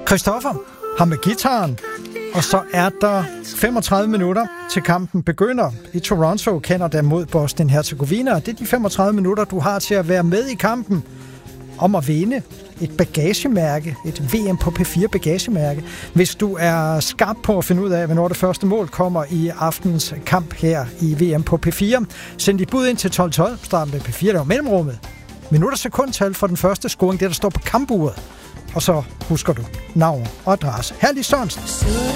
Christoffer har med gitaren, og så er der 35 minutter til kampen begynder i Toronto, Canada mod Bosnien-Herzegovina. Det er de 35 minutter, du har til at være med i kampen om at vinde et bagagemærke, et VM på P4 bagagemærke. Hvis du er skarp på at finde ud af, hvornår det første mål kommer i aftens kamp her i VM på P4, send dit bud ind til 1212, starten med P4, der var mellemrummet. Minutter sekundtal for den første scoring, det der står på kampuret. Og så husker du navn og adresse. Herlig Sørensen.